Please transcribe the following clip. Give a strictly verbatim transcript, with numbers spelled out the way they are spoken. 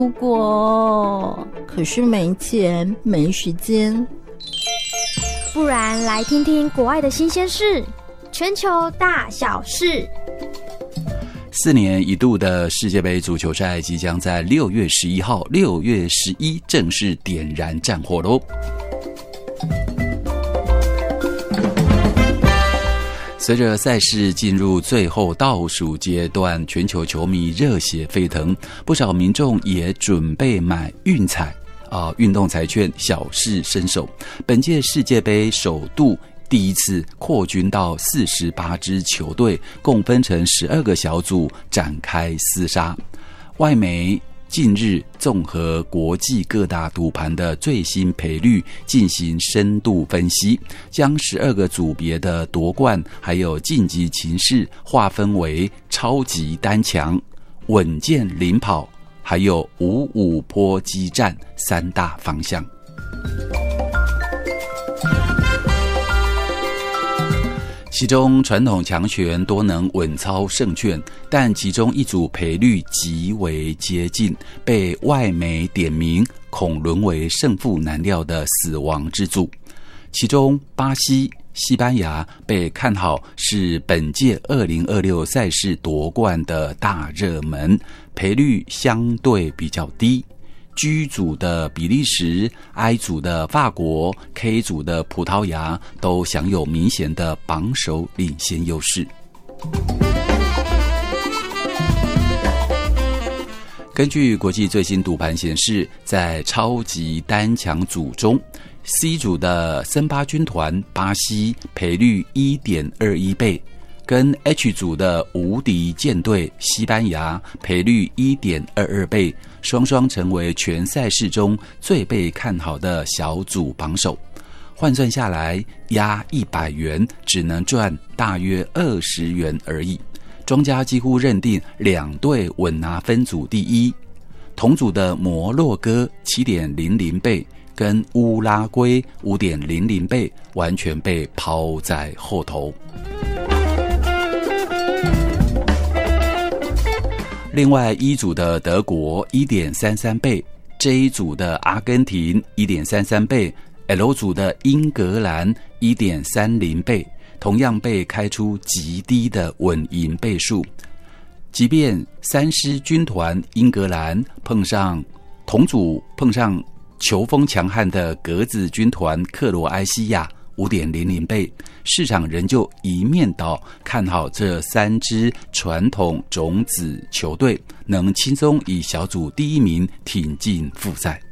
出国，可是没钱没时间。 不然来听听国外的新鲜事，全球大小事。 四年一度的世界杯足球赛即将在六月十一号、六月十一正式点燃战火喽。随着赛事进入最后倒数阶段，全球球迷热血沸腾，不少民众也准备买运彩啊，运动彩券，小试身手。本届世界杯首度第一次扩军到四十八支球队，共分成十二个小组展开厮杀。外媒近日综合国际各大赌盘的最新赔率进行深度分析，将十二个组别的夺冠还有晋级情势划分为超级单强、稳健领跑还有五五波激战三大方向。其中传统强权多能稳操胜券，但其中一组赔率极为接近，被外媒点名恐沦为胜负难料的死亡之组。其中巴西、西班牙被看好是本届二零二六赛事夺冠的大热门，赔率相对比较低。G 组的比利时、I 组的法国、K 组的葡萄牙都享有明显的榜首领先优势。根据国际最新赌盘显示，在超级单强组中， C 组的森巴军团巴西赔率 一点二一 倍，跟 H 组的无敌舰队西班牙赔率 一点二二 倍，双双成为全赛事中最被看好的小组榜首。换算下来，压一百元只能赚大约二十元而已。庄家几乎认定两队稳拿分组第一。同组的摩洛哥 七点零零 倍跟乌拉圭 五点零零 倍完全被抛在后头。另外一组的德国 一点三三 倍， J 组的阿根廷 一点三三 倍， L 组的英格兰 一点三零 倍，同样被开出极低的稳赢倍数。即便三狮军团英格兰碰上同组碰上球风强悍的格子军团克罗埃西亚 五点零零 倍，市场仍旧一面倒看好这三支传统种子球队能轻松以小组第一名挺进复赛。